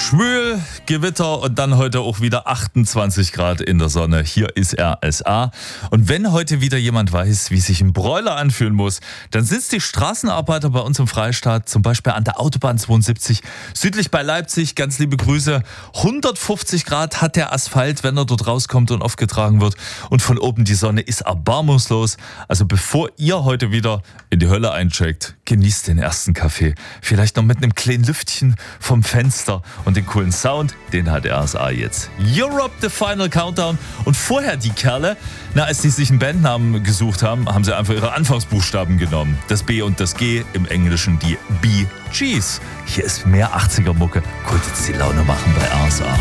Schwül, Gewitter und dann heute auch wieder 28 Grad in der Sonne. Hier ist RSA. Und wenn heute wieder jemand weiß, wie sich ein Broiler anfühlen muss, dann sind es die Straßenarbeiter bei uns im Freistaat, zum Beispiel an der Autobahn 72, südlich bei Leipzig. Ganz liebe Grüße. 150 Grad hat der Asphalt, wenn er dort rauskommt und aufgetragen wird. Und von oben die Sonne ist erbarmungslos. Also bevor ihr heute wieder in die Hölle eincheckt, genießt den ersten Kaffee. Vielleicht noch mit einem kleinen Lüftchen vom Fenster. Und den coolen Sound, den hat RSA jetzt. Europe, the Final Countdown. Und vorher die Kerle, als die sich einen Bandnamen gesucht haben, haben sie einfach ihre Anfangsbuchstaben genommen. Das B und das G, im Englischen die Bee Gees. Hier ist mehr 80er Mucke. Gut, jetzt die Laune machen bei RSA.